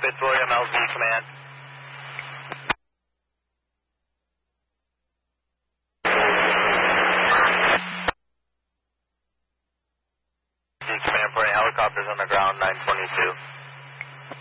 Fitzwilliam, LZ Command. LZ Command, reporting helicopters on the ground, 922.